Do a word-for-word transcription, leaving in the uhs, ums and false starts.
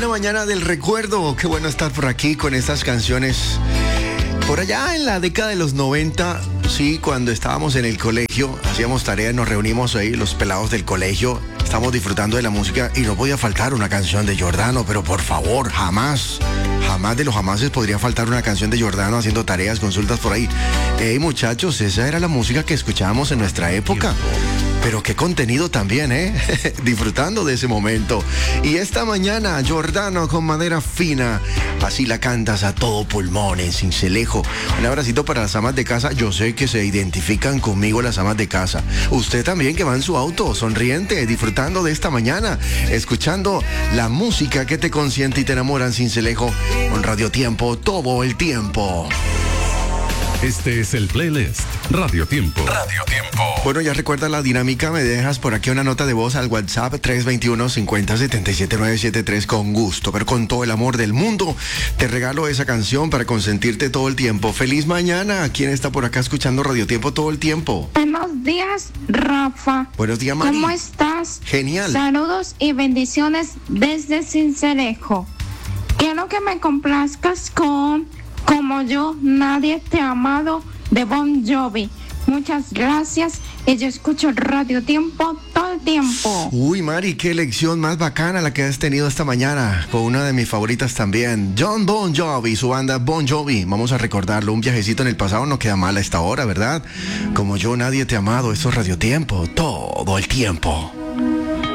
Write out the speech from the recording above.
Una mañana del recuerdo. Qué bueno estar por aquí con estas canciones. Por allá en la década de los noventa, sí, cuando estábamos en el colegio, hacíamos tareas, nos reunimos ahí, los pelados del colegio, estábamos disfrutando de la música y no podía faltar una canción de Giordano, pero por favor, jamás, jamás de los jamases podría faltar una canción de Giordano haciendo tareas, consultas por ahí. Hey, muchachos, esa era la música que escuchábamos en nuestra época. Pero qué contenido también, ¿eh? Disfrutando de ese momento. Y esta mañana, Giordano con Madera Fina. Así la cantas a todo pulmón en Sincelejo. Un abracito para las amas de casa. Yo sé que se identifican conmigo las amas de casa. Usted también que va en su auto, sonriente, disfrutando de esta mañana. Escuchando la música que te consiente y te enamora en Sincelejo. Con Radio Tiempo, todo el tiempo. Este es el playlist Radio Tiempo. Radio Tiempo. Bueno, ya recuerda la dinámica, me dejas por aquí una nota de voz al WhatsApp tres dos uno, cinco cero, siete siete nueve siete tres con gusto, pero con todo el amor del mundo. Te regalo esa canción para consentirte todo el tiempo. Feliz mañana. ¿Quién está por acá escuchando Radio Tiempo todo el tiempo? Buenos días, Rafa. Buenos días, Mari. ¿Cómo estás? Genial. Saludos y bendiciones desde Sincelejo. Quiero que me complazcas con Como yo, nadie te ha amado, de Bon Jovi. Muchas gracias y yo escucho Radio Tiempo todo el tiempo. Uy, Mari, qué lección más bacana la que has tenido esta mañana, con una de mis favoritas también, John Bon Jovi, su banda Bon Jovi. Vamos a recordarlo, un viajecito en el pasado no queda mal a esta hora, ¿verdad? Como yo, nadie te ha amado, esto es Radio Tiempo, todo el tiempo.